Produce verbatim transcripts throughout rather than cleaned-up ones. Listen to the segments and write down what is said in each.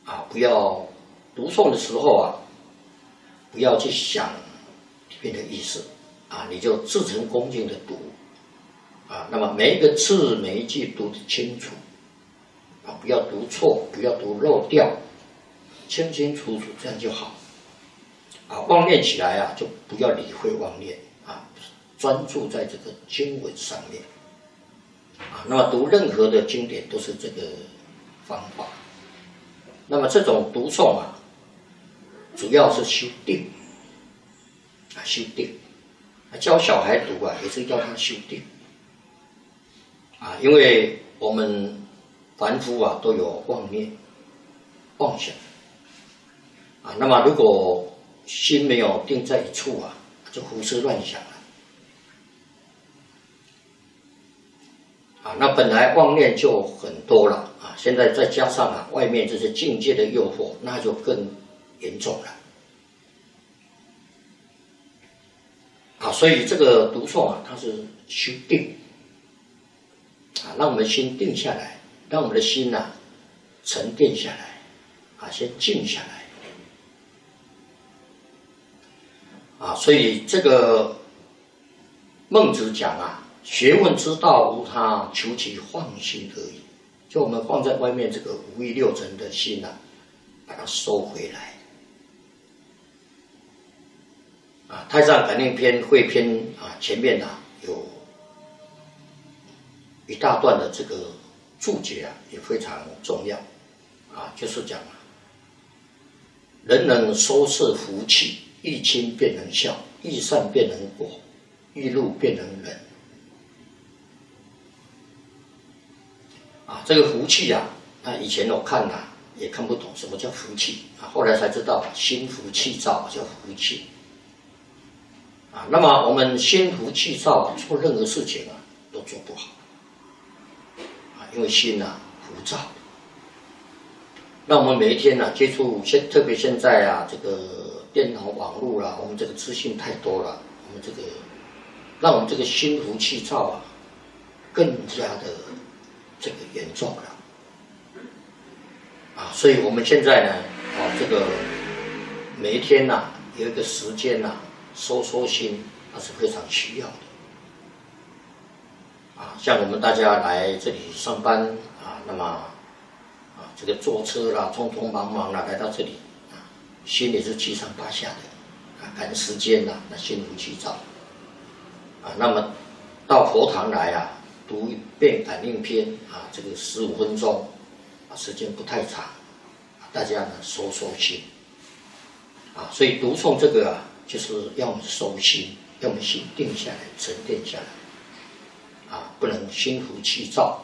啊，不要读诵的时候啊，不要去想里面的意思啊，你就至诚恭敬的读啊，那么每一个字每一句读得清楚啊，不要读错，不要读漏掉，清清楚楚，这样就好啊。妄念起来啊，就不要理会妄念啊，专注在这个经文上面啊。那么读任何的经典都是这个方法。那么这种读诵啊，主要是修定啊，修定。教小孩读啊，也是要他修定啊，因为我们凡夫啊都有妄念、妄想啊。那么如果心没有定在一处啊，就胡思乱想了啊。那本来妄念就很多了啊，现在再加上啊外面这些境界的诱惑，那就更严重了啊。所以这个读诵啊，它是修定啊，让我们心定下来，让我们的心啊沉淀下来啊，先静下来啊。所以这个孟子讲啊，学问之道无他，求其放心而已。就我们放在外面这个五欲六尘的心啊，把它收回来啊。《太上感应篇》汇篇啊，前面啊有一大段的这个注解啊，也非常重要啊，就是讲啊，人能收摄福气，欲亲便能孝，欲善便能果，欲怒便能忍。啊，这个福气啊，那以前我看啊也看不懂什么叫福气啊，后来才知道心浮气躁叫福气啊。那么我们心浮气躁啊，做任何事情啊都做不好啊，因为心啊浮躁。那我们每一天啊接触现，特别现在啊这个电脑网络啦，我们这个资讯太多了，我们这个让我们这个心浮气躁啊更加的这个严重了啊。所以我们现在呢啊这个每一天呐、啊、有一个时间呐、啊、收收心，那是非常需要的啊。像我们大家来这里上班啊，那么啊这个坐车啦，匆匆忙忙啦来到这里啊，心里是七上八下的啊，赶时间呐、啊，那心浮气躁啊。那么到佛堂来啊，读一遍感应篇啊，这个十五分钟啊，时间不太长，大家呢收收心啊。所以读诵这个啊，就是要我们收心，要我们心定下来、沉淀下来啊，不能心浮气躁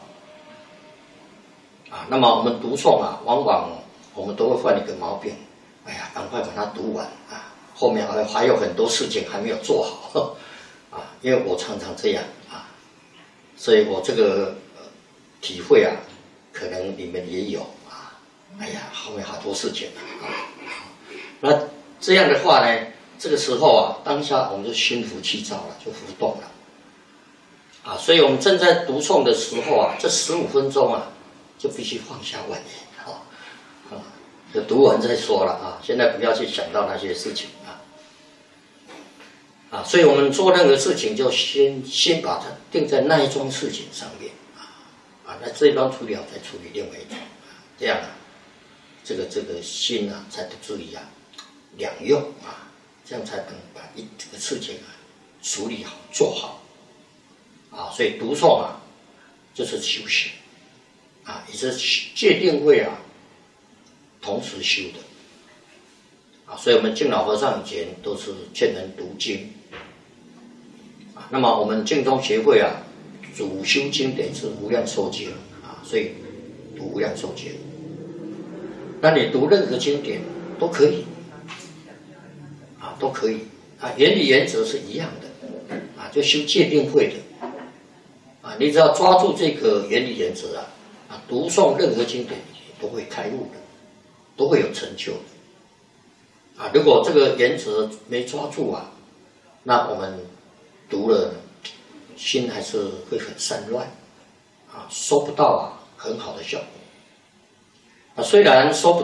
啊。那么我们读诵啊，往往我们都会犯一个毛病，哎呀，赶快把它读完啊，后面还还有很多事情还没有做好啊。因为我常常这样啊。所以我这个、呃、体会啊，可能你们也有啊。哎呀，后面好多事情啊。那这样的话呢，这个时候啊，当下我们就心浮气躁了，就浮动了啊。所以我们正在读诵的时候啊，这十五分钟啊，就必须放下妄念啊，啊，就读完再说了啊。现在不要去想到那些事情啊。啊，所以我们做任何事情，就先先把它定在那一桩事情上面啊，啊，那这一桩处理好，再处理另外一桩，这样啊，这个这个心啊，才不至于啊两用啊，这样才能把一这个事情啊处理好做好啊。所以读诵啊，就是修行啊，也是戒定慧啊同时修的啊。所以我们净老和尚以前都是劝人读经。那么我们净宗协会啊，主修经典是无量寿经啊，所以读无量寿经。那你读任何经典都可以啊，都可以啊，原理原则是一样的啊，就修戒定慧的啊，你只要抓住这个原理原则啊，啊，读诵任何经典都会开悟的，都会有成就的啊。如果这个原则没抓住啊，那我们读了，心还是会很散乱啊，收不到啊很好的效果啊。虽然收不